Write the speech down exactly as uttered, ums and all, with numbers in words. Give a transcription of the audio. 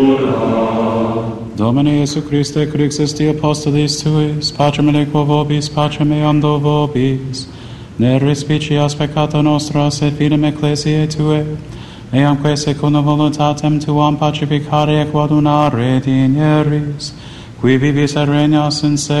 Domine Iesu Christe, qui existi apostolis tuis, pacem equo vobis, pacem eam do vobis, ne respicias peccata nostra, sed fidem ecclesiae Tue, eamque secundum voluntatem Tuam pacificare et quadunare digneris, qui vivis et regnas in secula.